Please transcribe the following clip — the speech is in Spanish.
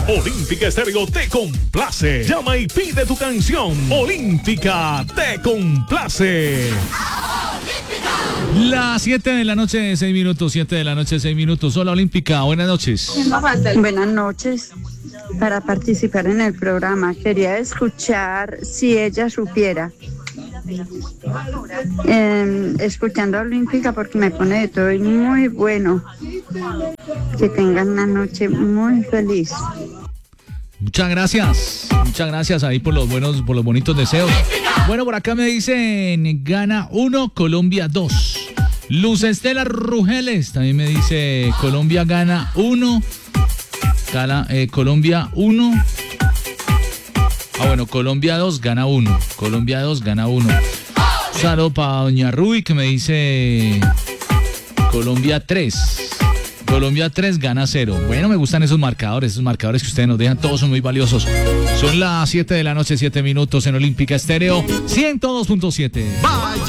Olímpica Estéreo te complace. Llama y pide tu canción. Olímpica te complace. Las 7 de la noche, 6 minutos, 7 de la noche, 6 minutos. Hola Olímpica, buenas noches. Buenas noches. Para participar en el programa, quería escuchar Si ella supiera. Escuchando a Olímpica porque me pone de todo y muy bueno. Que tengan una noche muy feliz. Muchas gracias ahí por los bonitos deseos. Bueno, por acá me dicen Gana 1, Colombia 2. Luz Estela Rugeles también me dice Colombia gana 1. Colombia 1. Bueno, Colombia 2 gana 1. Colombia 2 gana 1. Saludo para doña Ruby que me dice Colombia 3. Colombia 3 gana 0. Bueno, me gustan esos marcadores que ustedes nos dejan, todos son muy valiosos. Son las 7 de la noche, 7 minutos en Olímpica Estéreo 102.7. Vaya.